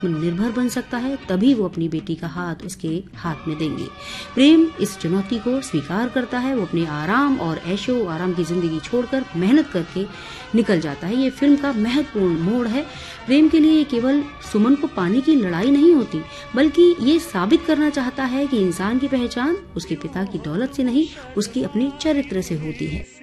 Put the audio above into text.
निर्भर बन सकता है, तभी वो अपनी बेटी का हाथ उसके हाथ में देंगे। प्रेम इस चुनौती को स्वीकार करता है, वो अपने आराम और ऐशो आराम की जिंदगी छोड़कर मेहनत करके निकल जाता है। ये फिल्म का महत्वपूर्ण मोड़ है। प्रेम के लिए केवल सुमन को पाने की लड़ाई नहीं होती, बल्कि ये साबित करना चाहता है कि इंसान की पहचान उसके पिता की दौलत से नहीं, उसकी अपनी चरित्र से होती है।